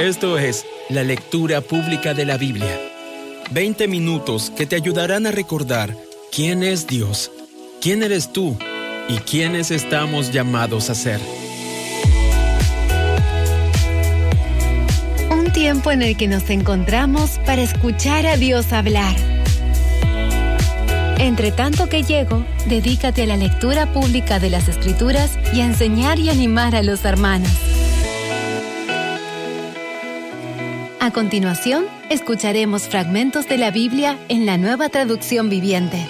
Esto es la lectura pública de la Biblia. 20 minutos que te ayudarán a recordar quién es Dios, quién eres tú y quiénes estamos llamados a ser. Un tiempo en el que nos encontramos para escuchar a Dios hablar. Entre tanto que llego, dedícate a la lectura pública de las Escrituras y a enseñar y animar a los hermanos. A continuación, escucharemos fragmentos de la Biblia en la Nueva Traducción Viviente.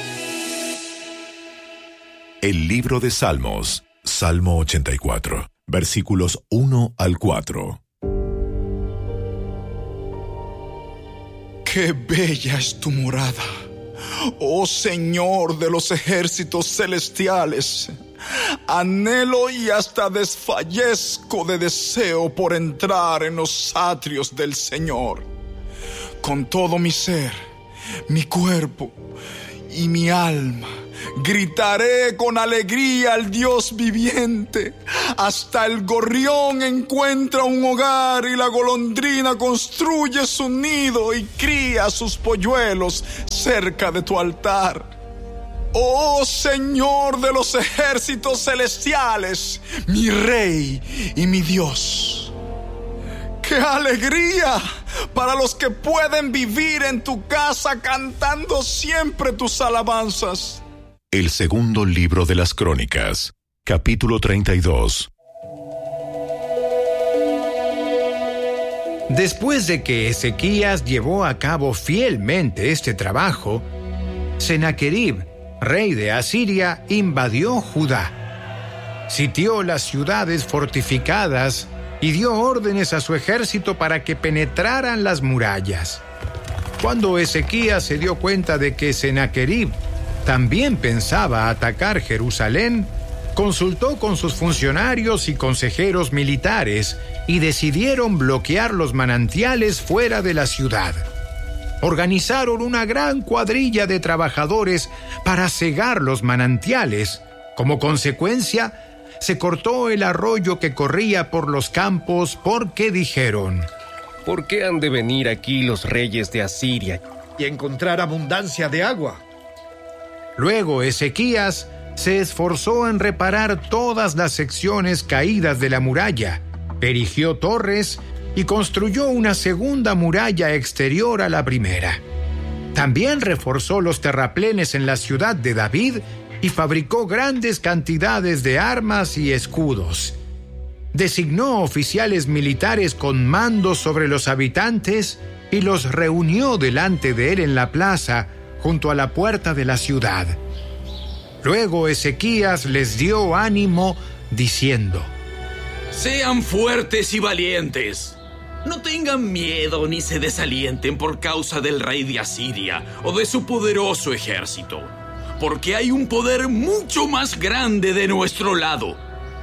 El libro de Salmos, Salmo 84, versículos 1 al 4. ¡Qué bella es tu morada, oh Señor de los ejércitos celestiales! Anhelo y hasta desfallezco de deseo por entrar en los atrios del Señor. Con todo mi ser, mi cuerpo y mi alma, gritaré con alegría al Dios viviente. Hasta el gorrión encuentra un hogar y la golondrina construye su nido y cría sus polluelos cerca de tu altar. Oh Señor de los ejércitos celestiales, mi Rey y mi Dios. ¡Qué alegría para los que pueden vivir en tu casa cantando siempre tus alabanzas! El segundo libro de las Crónicas, capítulo 32. Después de que Ezequías llevó a cabo fielmente este trabajo, Sennacherib, rey de Asiria, invadió Judá. Sitió las ciudades fortificadas y dio órdenes a su ejército para que penetraran las murallas. Cuando Ezequías se dio cuenta de que Sennacherib también pensaba atacar Jerusalén, consultó con sus funcionarios y consejeros militares y decidieron bloquear los manantiales fuera de la ciudad. Organizaron una gran cuadrilla de trabajadores para cegar los manantiales. Como consecuencia, se cortó el arroyo que corría por los campos porque dijeron: ¿por qué han de venir aquí los reyes de Asiria y encontrar abundancia de agua? Luego Ezequías se esforzó en reparar todas las secciones caídas de la muralla, erigió torres y construyó una segunda muralla exterior a la primera. También reforzó los terraplenes en la ciudad de David y fabricó grandes cantidades de armas y escudos. Designó oficiales militares con mando sobre los habitantes y los reunió delante de él en la plaza, junto a la puerta de la ciudad. Luego Ezequías les dio ánimo, diciendo: sean fuertes y valientes. No tengan miedo ni se desalienten por causa del rey de Asiria o de su poderoso ejército, porque hay un poder mucho más grande de nuestro lado.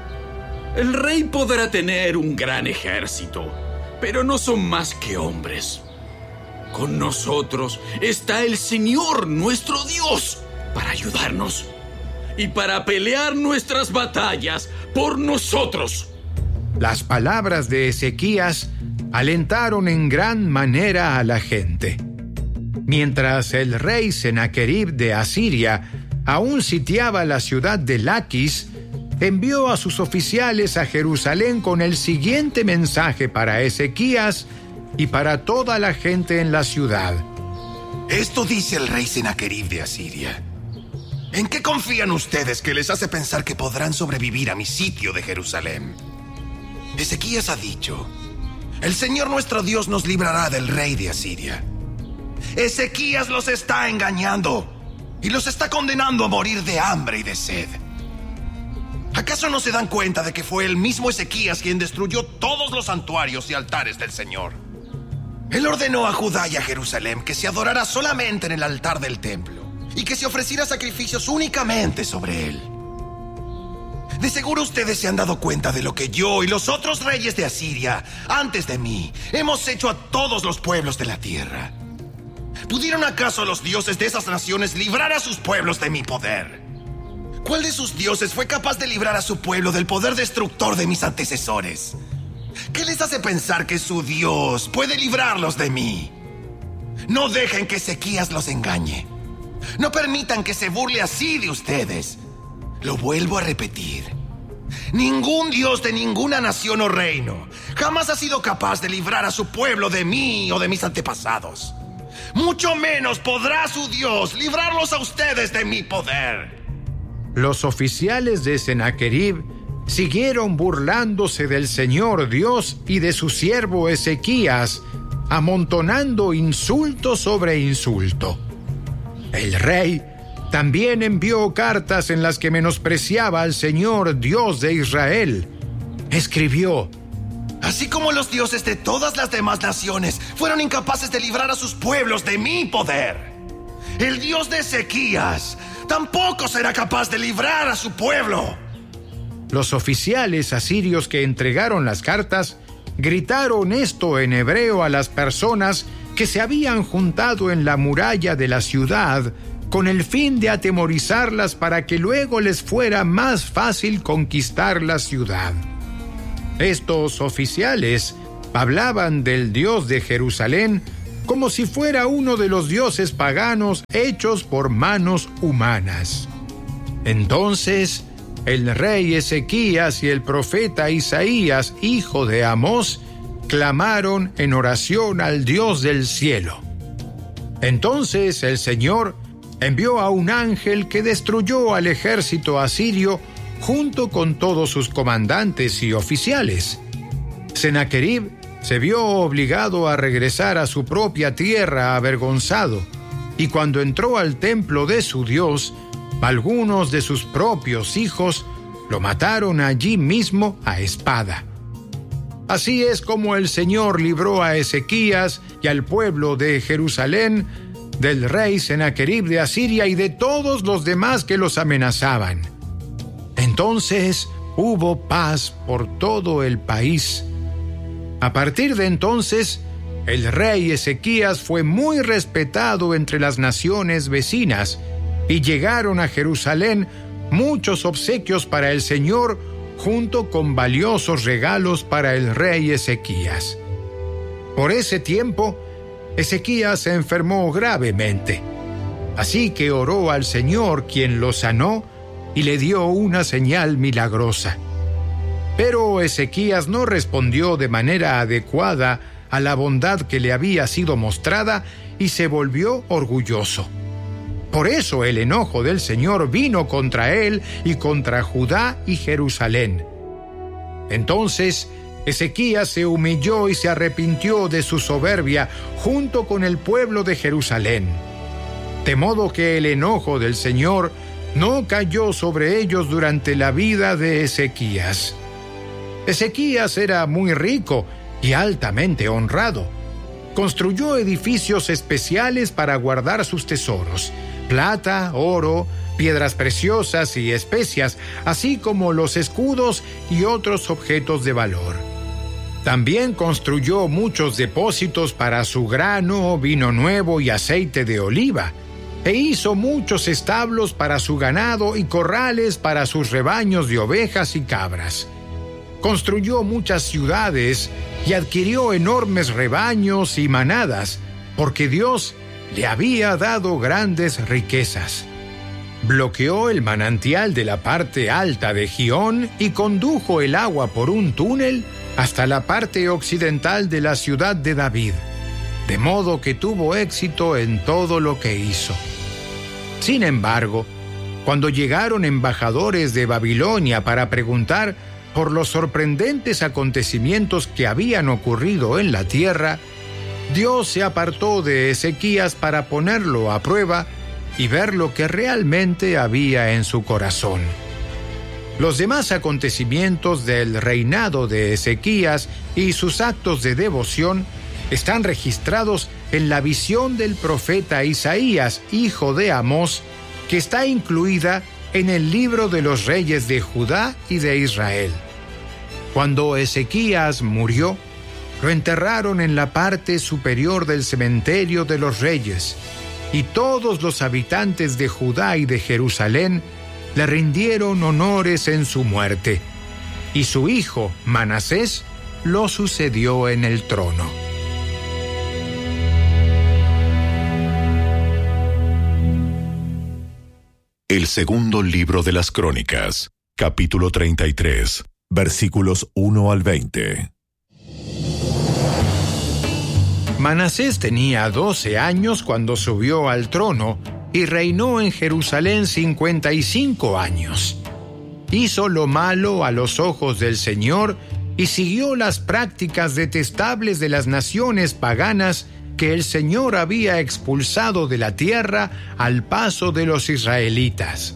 El rey podrá tener un gran ejército, pero no son más que hombres. Con nosotros está el Señor, nuestro Dios, para ayudarnos y para pelear nuestras batallas por nosotros. Las palabras de Ezequías alentaron en gran manera a la gente. Mientras el rey Sennacherib de Asiria aún sitiaba la ciudad de Laquis, envió a sus oficiales a Jerusalén con el siguiente mensaje para Ezequías y para toda la gente en la ciudad. Esto dice el rey Sennacherib de Asiria: ¿en qué confían ustedes que les hace pensar que podrán sobrevivir a mi sitio de Jerusalén? Ezequías ha dicho: el Señor nuestro Dios nos librará del rey de Asiria. Ezequías los está engañando y los está condenando a morir de hambre y de sed. ¿Acaso no se dan cuenta de que fue el mismo Ezequías quien destruyó todos los santuarios y altares del Señor? Él ordenó a Judá y a Jerusalén que se adorara solamente en el altar del templo y que se ofreciera sacrificios únicamente sobre él. De seguro ustedes se han dado cuenta de lo que yo y los otros reyes de Asiria, antes de mí, hemos hecho a todos los pueblos de la tierra. ¿Pudieron acaso los dioses de esas naciones librar a sus pueblos de mi poder? ¿Cuál de sus dioses fue capaz de librar a su pueblo del poder destructor de mis antecesores? ¿Qué les hace pensar que su Dios puede librarlos de mí? No dejen que Ezequías los engañe. No permitan que se burle así de ustedes. Lo vuelvo a repetir. Ningún Dios de ninguna nación o reino jamás ha sido capaz de librar a su pueblo de mí o de mis antepasados. Mucho menos podrá su Dios librarlos a ustedes de mi poder. Los oficiales de Sennacherib siguieron burlándose del Señor Dios y de su siervo Ezequías, amontonando insulto sobre insulto. El rey también envió cartas en las que menospreciaba al Señor Dios de Israel. Escribió: así como los dioses de todas las demás naciones fueron incapaces de librar a sus pueblos de mi poder, el Dios de Ezequías tampoco será capaz de librar a su pueblo. Los oficiales asirios que entregaron las cartas gritaron esto en hebreo a las personas que se habían juntado en la muralla de la ciudad con el fin de atemorizarlas para que luego les fuera más fácil conquistar la ciudad. Estos oficiales hablaban del Dios de Jerusalén como si fuera uno de los dioses paganos hechos por manos humanas. Entonces, el rey Ezequías y el profeta Isaías, hijo de Amós, clamaron en oración al Dios del cielo. Entonces el Señor envió a un ángel que destruyó al ejército asirio junto con todos sus comandantes y oficiales. Sennacherib se vio obligado a regresar a su propia tierra avergonzado, y cuando entró al templo de su Dios, algunos de sus propios hijos lo mataron allí mismo a espada. Así es como el Señor libró a Ezequías y al pueblo de Jerusalén del rey Sennacherib de Asiria y de todos los demás que los amenazaban. Entonces hubo paz por todo el país. A partir de entonces, el rey Ezequías fue muy respetado entre las naciones vecinas, y llegaron a Jerusalén muchos obsequios para el Señor, junto con valiosos regalos para el rey Ezequías. Por ese tiempo, Ezequías se enfermó gravemente. Así que oró al Señor, quien lo sanó y le dio una señal milagrosa. Pero Ezequías no respondió de manera adecuada a la bondad que le había sido mostrada y se volvió orgulloso. Por eso el enojo del Señor vino contra él y contra Judá y Jerusalén. Entonces Ezequías se humilló y se arrepintió de su soberbia junto con el pueblo de Jerusalén, de modo que el enojo del Señor no cayó sobre ellos durante la vida de Ezequías. Ezequías era muy rico y altamente honrado. Construyó edificios especiales para guardar sus tesoros: plata, oro, piedras preciosas y especias, así como los escudos y otros objetos de valor. También construyó muchos depósitos para su grano, vino nuevo y aceite de oliva, e hizo muchos establos para su ganado y corrales para sus rebaños de ovejas y cabras. Construyó muchas ciudades y adquirió enormes rebaños y manadas, porque Dios le había dado grandes riquezas. Bloqueó el manantial de la parte alta de Gihón y condujo el agua por un túnel hasta la parte occidental de la ciudad de David, de modo que tuvo éxito en todo lo que hizo. Sin embargo, cuando llegaron embajadores de Babilonia para preguntar por los sorprendentes acontecimientos que habían ocurrido en la tierra, Dios se apartó de Ezequías para ponerlo a prueba y ver lo que realmente había en su corazón. Los demás acontecimientos del reinado de Ezequías y sus actos de devoción están registrados en la visión del profeta Isaías, hijo de Amós, que está incluida en el libro de los reyes de Judá y de Israel. Cuando Ezequías murió, lo enterraron en la parte superior del cementerio de los reyes, y todos los habitantes de Judá y de Jerusalén le rindieron honores en su muerte. Y su hijo, Manasés, lo sucedió en el trono. El segundo libro de las Crónicas, capítulo 33, versículos 1 al 20. Manasés tenía 12 años cuando subió al trono y reinó en Jerusalén 55 años. Hizo lo malo a los ojos del Señor y siguió las prácticas detestables de las naciones paganas que el Señor había expulsado de la tierra al paso de los israelitas.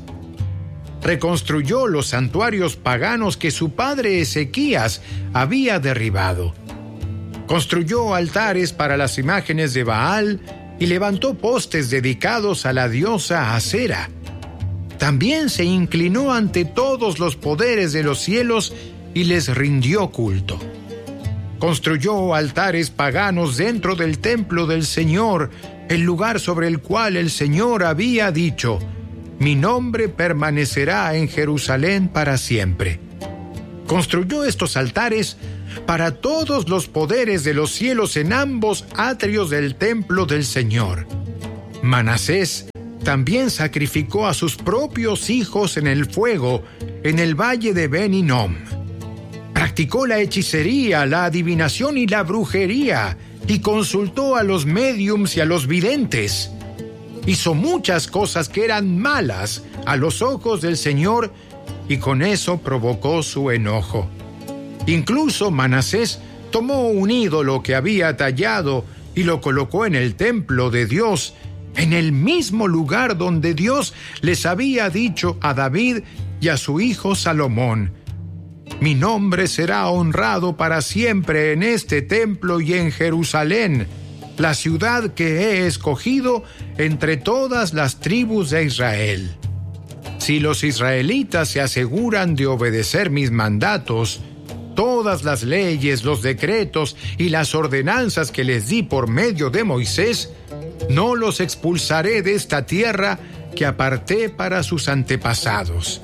Reconstruyó los santuarios paganos que su padre Ezequías había derribado. Construyó altares para las imágenes de Baal y levantó postes dedicados a la diosa Asera. También se inclinó ante todos los poderes de los cielos y les rindió culto. Construyó altares paganos dentro del templo del Señor, el lugar sobre el cual el Señor había dicho: «Mi nombre permanecerá en Jerusalén para siempre». Construyó estos altares para todos los poderes de los cielos en ambos atrios del templo del Señor. Manasés también sacrificó a sus propios hijos en el fuego en el valle de Ben Hinnom. Practicó la hechicería, la adivinación y la brujería, y consultó a los médiums y a los videntes. Hizo muchas cosas que eran malas a los ojos del Señor, y con eso provocó su enojo. Incluso Manasés tomó un ídolo que había tallado y lo colocó en el templo de Dios, en el mismo lugar donde Dios les había dicho a David y a su hijo Salomón: «Mi nombre será honrado para siempre en este templo y en Jerusalén, la ciudad que he escogido entre todas las tribus de Israel». Si los israelitas se aseguran de obedecer mis mandatos, todas las leyes, los decretos y las ordenanzas que les di por medio de Moisés, no los expulsaré de esta tierra que aparté para sus antepasados.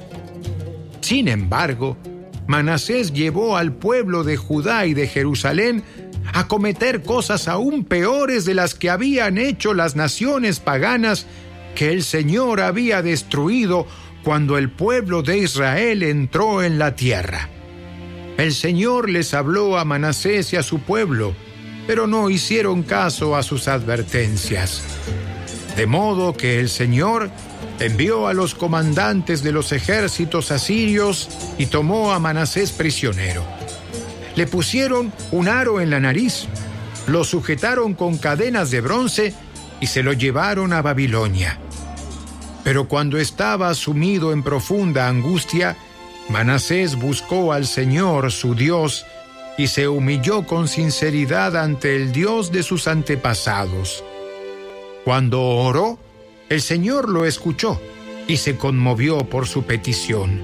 Sin embargo, Manasés llevó al pueblo de Judá y de Jerusalén a cometer cosas aún peores de las que habían hecho las naciones paganas que el Señor había destruido cuando el pueblo de Israel entró en la tierra. El Señor les habló a Manasés y a su pueblo, pero no hicieron caso a sus advertencias. De modo que el Señor envió a los comandantes de los ejércitos asirios y tomó a Manasés prisionero. Le pusieron un aro en la nariz, lo sujetaron con cadenas de bronce y se lo llevaron a Babilonia. Pero cuando estaba sumido en profunda angustia, Manasés buscó al Señor, su Dios, y se humilló con sinceridad ante el Dios de sus antepasados. Cuando oró, el Señor lo escuchó y se conmovió por su petición.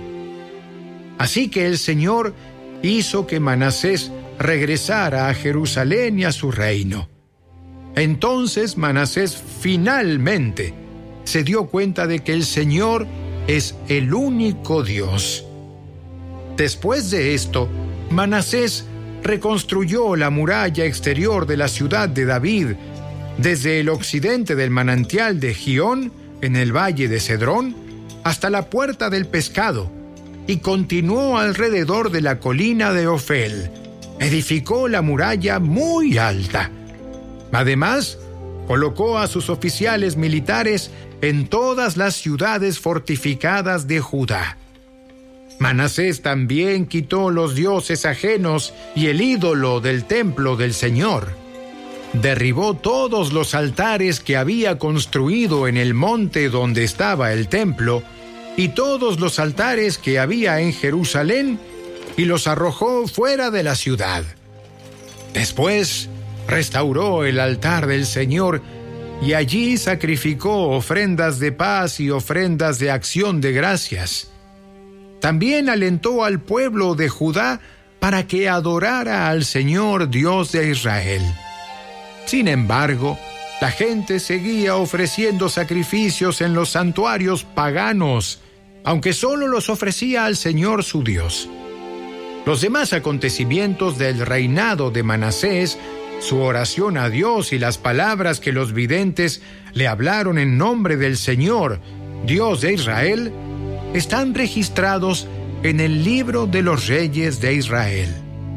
Así que el Señor hizo que Manasés regresara a Jerusalén y a su reino. Entonces Manasés finalmente se dio cuenta de que el Señor es el único Dios. Después de esto, Manasés reconstruyó la muralla exterior de la ciudad de David, desde el occidente del manantial de Gihón, en el valle de Cedrón, hasta la puerta del pescado, y continuó alrededor de la colina de Ofel. Edificó la muralla muy alta. Además, colocó a sus oficiales militares en todas las ciudades fortificadas de Judá. Manasés también quitó los dioses ajenos y el ídolo del templo del Señor. Derribó todos los altares que había construido en el monte donde estaba el templo y todos los altares que había en Jerusalén y los arrojó fuera de la ciudad. Después restauró el altar del Señor y allí sacrificó ofrendas de paz y ofrendas de acción de gracias. También alentó al pueblo de Judá para que adorara al Señor Dios de Israel. Sin embargo, la gente seguía ofreciendo sacrificios en los santuarios paganos, aunque solo los ofrecía al Señor su Dios. Los demás acontecimientos del reinado de Manasés, su oración a Dios y las palabras que los videntes le hablaron en nombre del Señor, Dios de Israel, están registrados en el libro de los reyes de Israel.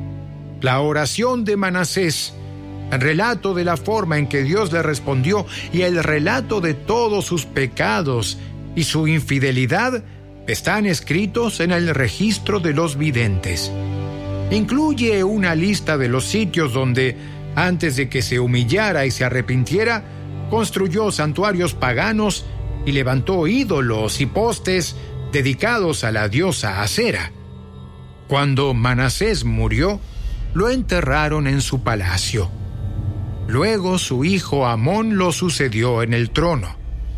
La oración de Manasés, el relato de la forma en que Dios le respondió y el relato de todos sus pecados y su infidelidad están escritos en el registro de los videntes. Incluye una lista de los sitios donde, antes de que se humillara y se arrepintiera, construyó santuarios paganos y levantó ídolos y postes dedicados a la diosa Acera. Cuando Manasés murió, lo enterraron en su palacio. Luego su hijo Amón lo sucedió en el trono.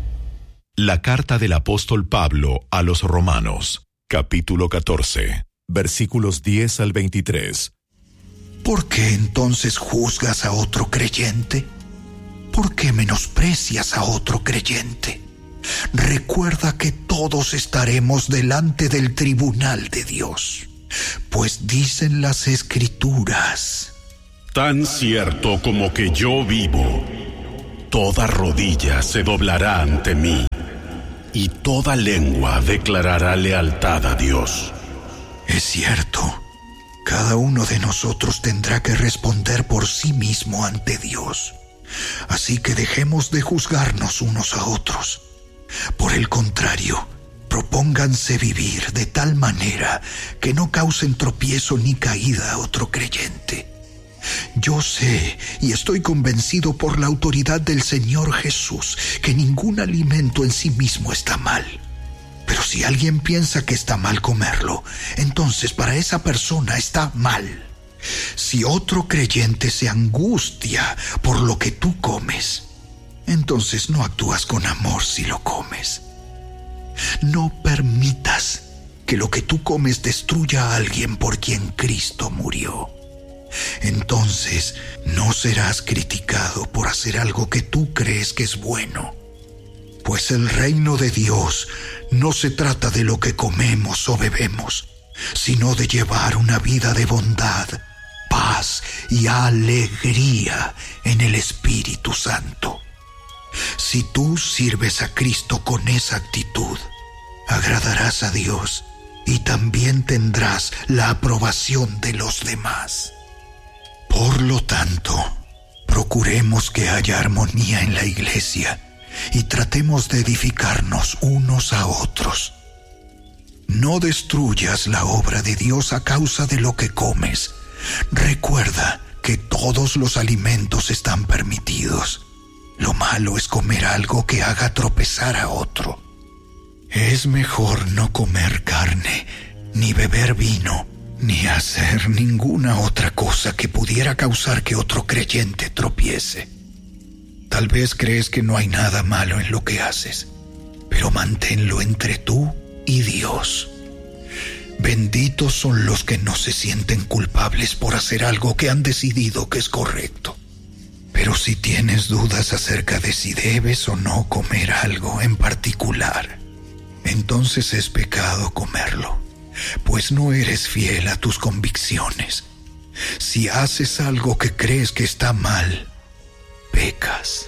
La carta del apóstol Pablo a los Romanos, capítulo 14, versículos 10 al 23. ¿Por qué entonces juzgas a otro creyente? ¿Por qué menosprecias a otro creyente? Recuerda que todos estaremos delante del tribunal de Dios, pues dicen las Escrituras: tan cierto como que yo vivo, toda rodilla se doblará ante mí, y toda lengua declarará lealtad a Dios. Es cierto, cada uno de nosotros tendrá que responder por sí mismo ante Dios. Así que dejemos de juzgarnos unos a otros. Por el contrario, propónganse vivir de tal manera que no causen tropiezo ni caída a otro creyente. Yo sé y estoy convencido por la autoridad del Señor Jesús que ningún alimento en sí mismo está mal. Pero si alguien piensa que está mal comerlo, entonces para esa persona está mal. Si otro creyente se angustia por lo que tú comes, entonces no actúas con amor si lo comes. No permitas que lo que tú comes destruya a alguien por quien Cristo murió. Entonces no serás criticado por hacer algo que tú crees que es bueno. Pues el reino de Dios no se trata de lo que comemos o bebemos, sino de llevar una vida de bondad, paz y alegría en el Espíritu Santo. Si tú sirves a Cristo con esa actitud, agradarás a Dios y también tendrás la aprobación de los demás. Por lo tanto, procuremos que haya armonía en la iglesia y tratemos de edificarnos unos a otros. No destruyas la obra de Dios a causa de lo que comes. Recuerda que todos los alimentos están permitidos. Lo malo es comer algo que haga tropezar a otro. Es mejor no comer carne, ni beber vino, ni hacer ninguna otra cosa que pudiera causar que otro creyente tropiece. Tal vez crees que no hay nada malo en lo que haces, pero manténlo entre tú y Dios. Benditos son los que no se sienten culpables por hacer algo que han decidido que es correcto. Pero si tienes dudas acerca de si debes o no comer algo en particular, entonces es pecado comerlo, pues no eres fiel a tus convicciones. Si haces algo que crees que está mal, pecas.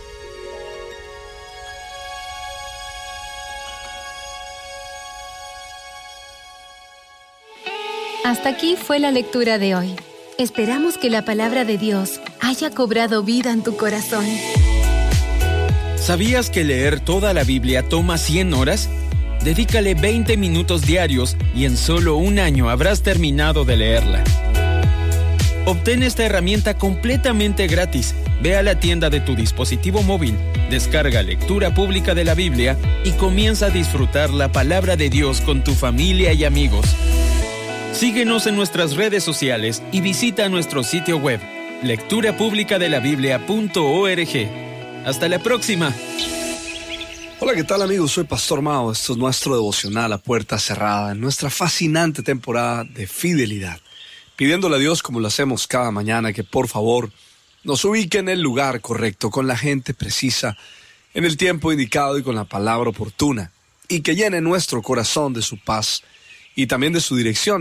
Hasta aquí fue la lectura de hoy. Esperamos que la palabra de Dios haya cobrado vida en tu corazón. ¿Sabías que leer toda la Biblia toma 100 horas? Dedícale 20 minutos diarios y en solo un año habrás terminado de leerla. Obtén esta herramienta completamente gratis. Ve a la tienda de tu dispositivo móvil, descarga Lectura Pública de la Biblia y comienza a disfrutar la palabra de Dios con tu familia y amigos. Síguenos en nuestras redes sociales y visita nuestro sitio web, lecturapublicadelabiblia.org. ¡Hasta la próxima! Hola, ¿qué tal amigos? Soy Pastor Mao. Esto es nuestro devocional a puerta cerrada en nuestra fascinante temporada de fidelidad. Pidiéndole a Dios, como lo hacemos cada mañana, que por favor nos ubique en el lugar correcto, con la gente precisa, en el tiempo indicado y con la palabra oportuna, y que llene nuestro corazón de su paz y también de su dirección,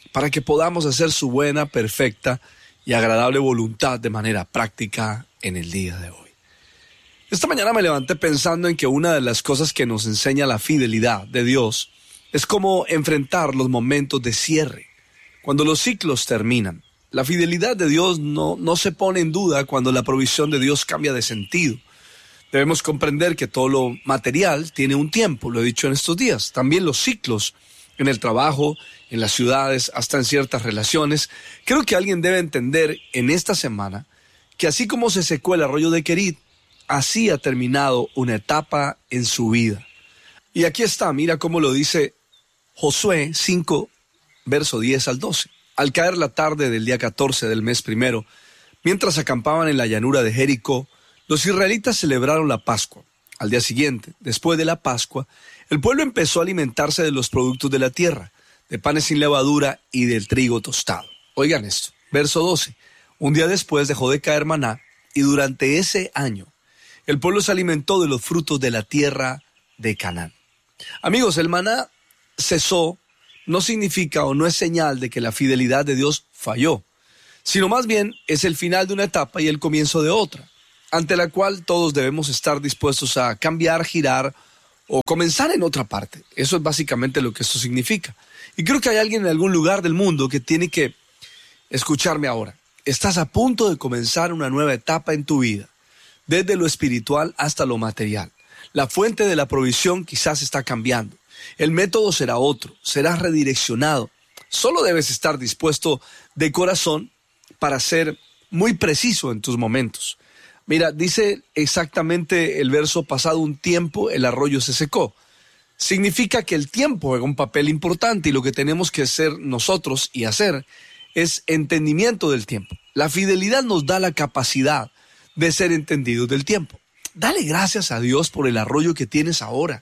para que podamos hacer su buena, perfecta y agradable voluntad de manera práctica en el día de hoy. Esta mañana me levanté pensando en que una de las cosas que nos enseña la fidelidad de Dios es cómo enfrentar los momentos de cierre, cuando los ciclos terminan. La fidelidad de Dios no se pone en duda cuando la provisión de Dios cambia de sentido. Debemos comprender que todo lo material tiene un tiempo, lo he dicho en estos días. También los ciclos en el trabajo, en las ciudades, hasta en ciertas relaciones. Creo que alguien debe entender en esta semana que así como se secó el arroyo de Querit, así ha terminado una etapa en su vida. Y aquí está, mira cómo lo dice Josué 5, verso 10 al 12. Al caer la tarde del día 14 del mes primero, mientras acampaban en la llanura de Jericó, los israelitas celebraron la Pascua. Al día siguiente, después de la Pascua, el pueblo empezó a alimentarse de los productos de la tierra, de panes sin levadura y del trigo tostado. Oigan esto, verso 12. Un día después dejó de caer maná, y durante ese año, el pueblo se alimentó de los frutos de la tierra de Canaán. Amigos, el maná cesó, no significa o no es señal de que la fidelidad de Dios falló, sino más bien es el final de una etapa y el comienzo de otra, ante la cual todos debemos estar dispuestos a cambiar, girar o comenzar en otra parte. Eso es básicamente lo que esto significa. Y creo que hay alguien en algún lugar del mundo que tiene que escucharme ahora. Estás a punto de comenzar una nueva etapa en tu vida, desde lo espiritual hasta lo material. La fuente de la provisión quizás está cambiando. El método será otro, serás redireccionado. Solo debes estar dispuesto de corazón para ser muy preciso en tus momentos. Mira, dice exactamente el verso pasado, un tiempo el arroyo se secó. Significa que el tiempo juega un papel importante y lo que tenemos que hacer nosotros y hacer es entendimiento del tiempo. La fidelidad nos da la capacidad de ser entendidos del tiempo. Dale gracias a Dios por el arroyo que tienes ahora.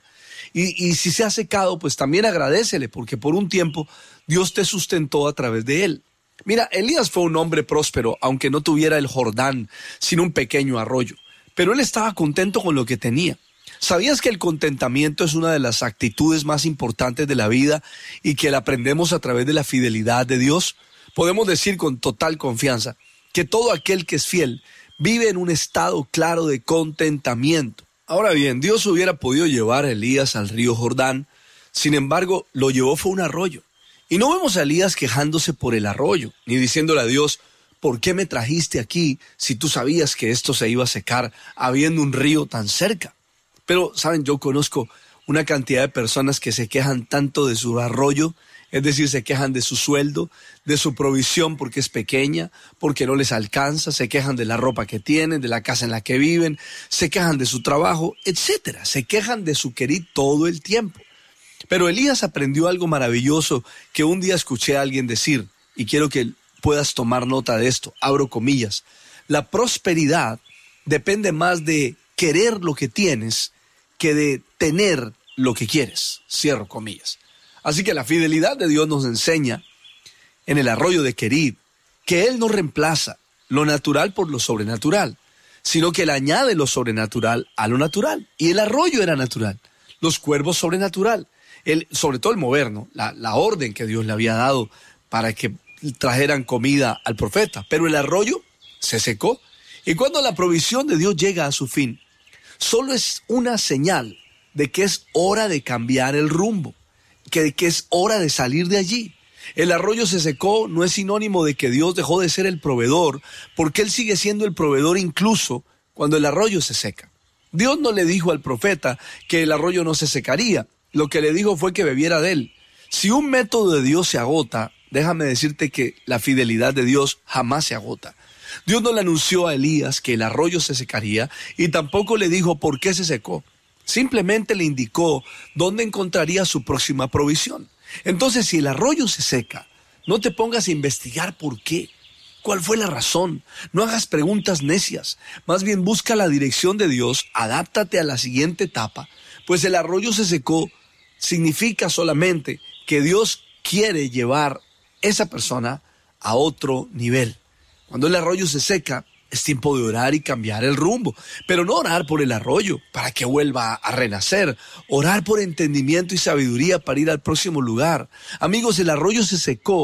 Y si se ha secado, pues también agradécele, porque por un tiempo Dios te sustentó a través de él. Mira, Elías fue un hombre próspero, aunque no tuviera el Jordán, sino un pequeño arroyo. Pero él estaba contento con lo que tenía. ¿Sabías que el contentamiento es una de las actitudes más importantes de la vida y que la aprendemos a través de la fidelidad de Dios? Podemos decir con total confianza que todo aquel que es fiel vive en un estado claro de contentamiento. Ahora bien, Dios hubiera podido llevar a Elías al río Jordán, sin embargo, lo llevó fue un arroyo. Y no vemos a Elías quejándose por el arroyo, ni diciéndole a Dios, ¿por qué me trajiste aquí si tú sabías que esto se iba a secar habiendo un río tan cerca? Pero, ¿saben? Yo conozco una cantidad de personas que se quejan tanto de su arroyo, es decir, se quejan de su sueldo, de su provisión porque es pequeña, porque no les alcanza, se quejan de la ropa que tienen, de la casa en la que viven, se quejan de su trabajo, etcétera. Se quejan de su Querit todo el tiempo. Pero Elías aprendió algo maravilloso que un día escuché a alguien decir, y quiero que puedas tomar nota de esto, abro comillas. La prosperidad depende más de querer lo que tienes que de tener lo que quieres, cierro comillas. Así que la fidelidad de Dios nos enseña en el arroyo de Querit que Él no reemplaza lo natural por lo sobrenatural, sino que Él añade lo sobrenatural a lo natural. Y el arroyo era natural, los cuervos sobrenatural, sobre todo el mover, ¿no? La orden que Dios le había dado para que trajeran comida al profeta. Pero el arroyo se secó. Y cuando la provisión de Dios llega a su fin, solo es una señal de que es hora de cambiar el rumbo, que es hora de salir de allí. El arroyo se secó no es sinónimo de que Dios dejó de ser el proveedor, porque Él sigue siendo el proveedor incluso cuando el arroyo se seca. Dios no le dijo al profeta que el arroyo no se secaría, lo que le dijo fue que bebiera de él. Si un método de Dios se agota, déjame decirte que la fidelidad de Dios jamás se agota. Dios no le anunció a Elías que el arroyo se secaría y tampoco le dijo por qué se secó. Simplemente le indicó dónde encontraría su próxima provisión. Entonces, si el arroyo se seca, no te pongas a investigar por qué. ¿Cuál fue la razón? No hagas preguntas necias. Más bien busca la dirección de Dios, adáptate a la siguiente etapa, pues el arroyo se secó significa solamente que Dios quiere llevar esa persona a otro nivel. Cuando el arroyo se seca, es tiempo de orar y cambiar el rumbo, pero no orar por el arroyo para que vuelva a renacer, orar por entendimiento y sabiduría para ir al próximo lugar. Amigos, el arroyo se secó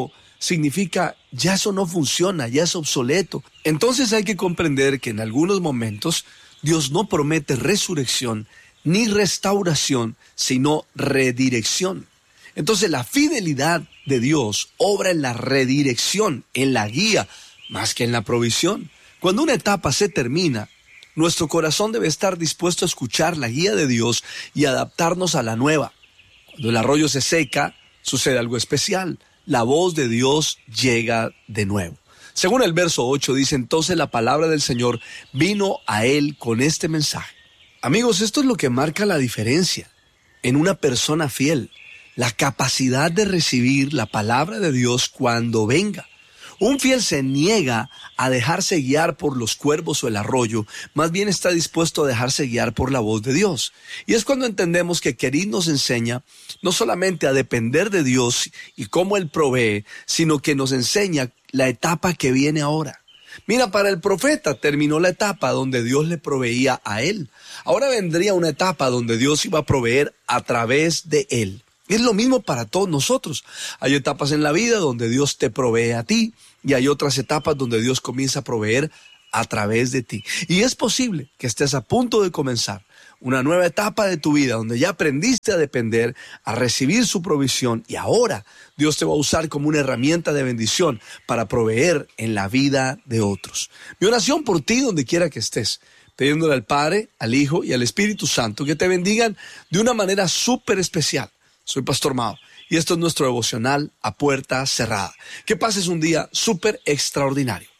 significa ya eso no funciona, ya es obsoleto. Entonces hay que comprender que en algunos momentos Dios no promete resurrección ni restauración, sino redirección. Entonces la fidelidad de Dios obra en la redirección, en la guía, más que en la provisión. Cuando una etapa se termina, nuestro corazón debe estar dispuesto a escuchar la guía de Dios y adaptarnos a la nueva. Cuando el arroyo se seca, sucede algo especial. La voz de Dios llega de nuevo. Según el verso 8 dice, entonces la palabra del Señor vino a él con este mensaje. Amigos, esto es lo que marca la diferencia en una persona fiel. La capacidad de recibir la palabra de Dios cuando venga. Un fiel se niega a dejarse guiar por los cuervos o el arroyo, más bien está dispuesto a dejarse guiar por la voz de Dios. Y es cuando entendemos que Querith nos enseña no solamente a depender de Dios y cómo Él provee, sino que nos enseña la etapa que viene ahora. Mira, para el profeta terminó la etapa donde Dios le proveía a él. Ahora vendría una etapa donde Dios iba a proveer a través de él. Es lo mismo para todos nosotros. Hay etapas en la vida donde Dios te provee a ti y hay otras etapas donde Dios comienza a proveer a través de ti. Y es posible que estés a punto de comenzar una nueva etapa de tu vida donde ya aprendiste a depender, a recibir su provisión y ahora Dios te va a usar como una herramienta de bendición para proveer en la vida de otros. Mi oración por ti donde quiera que estés, pidiéndole al Padre, al Hijo y al Espíritu Santo que te bendigan de una manera súper especial. Soy Pastor Mao y esto es nuestro devocional a puerta cerrada. Que pases un día súper extraordinario.